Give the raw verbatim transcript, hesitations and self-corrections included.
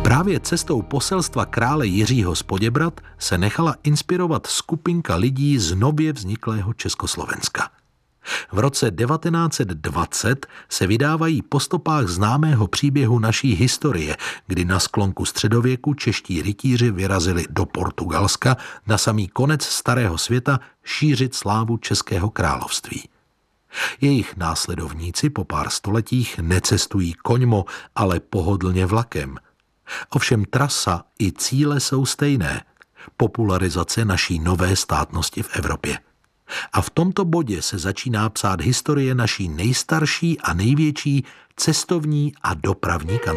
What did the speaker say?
Právě cestou poselstva krále Jiřího z Poděbrad se nechala inspirovat skupinka lidí z nově vzniklého Československa. V roce devatenáct set dvacet se vydávají po stopách známého příběhu naší historie, kdy na sklonku středověku čeští rytíři vyrazili do Portugalska na samý konec starého světa šířit slávu Českého království. Jejich následovníci po pár stoletích necestují koňmo, ale pohodlně vlakem. Ovšem trasa i cíle jsou stejné. Popularizace naší nové státnosti v Evropě. A v tomto bodě se začíná psát historie naší nejstarší a největší cestovní a dopravní kanceláře.